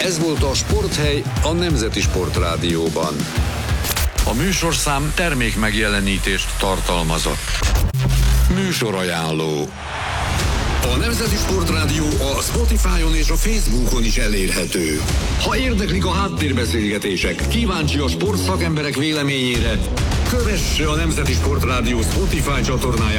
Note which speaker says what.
Speaker 1: Ez volt a Sporthely a Nemzeti Sportrádióban.
Speaker 2: A műsorszám termék megjelenítést tartalmazott.
Speaker 1: Műsorajánló. A Nemzeti Sportrádió a Spotify-on és a Facebookon is elérhető. Ha érdeklik a háttérbeszélgetések, kíváncsi a sportszakemberek véleményére, kövesse a Nemzeti Sportrádió Spotify csatornáját